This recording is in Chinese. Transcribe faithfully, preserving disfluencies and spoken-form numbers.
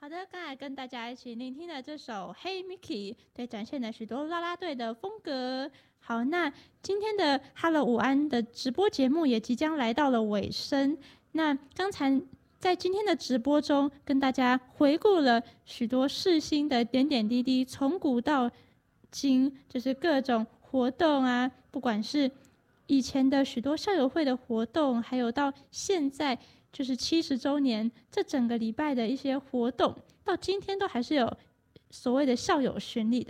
好的，刚才跟大家一起聆听的这首《Hey Mickey》，对，展现了许多啦啦队的风格。好，那今天的 Hello 午安的直播节目也即将来到了尾声。那刚才在今天的直播中，跟大家回顾了许多世新的点点滴滴，从古到今，就是各种活动啊，不管是以前的许多校友会的活动，还有到现在就是七十周年这整个礼拜的一些活动，到今天都还是有所谓的校友巡礼的